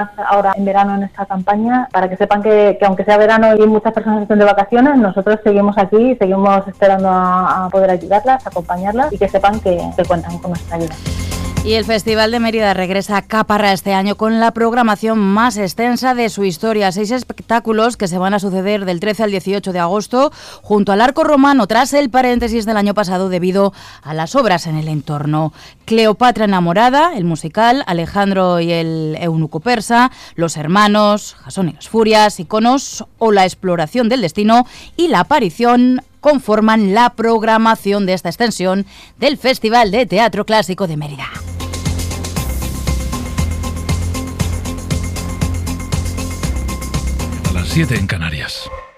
ahora en verano en esta campaña, para que sepan que aunque sea verano y muchas personas estén de vacaciones, nosotros seguimos aquí, seguimos esperando a poder ayudarlas, acompañarlas y que sepan que cuentan con nuestra ayuda. Y el Festival de Mérida regresa a Caparra este año con la programación más extensa de su historia. 6 espectáculos que se van a suceder del 13 al 18 de agosto junto al Arco Romano tras el paréntesis del año pasado debido a las obras en el entorno. Cleopatra enamorada, el musical, Alejandro y el eunuco persa, Los hermanos, Jasón y las furias, Iconos o La exploración del destino y La aparición conforman la programación de esta extensión del Festival de Teatro Clásico de Mérida. A las 7 en Canarias.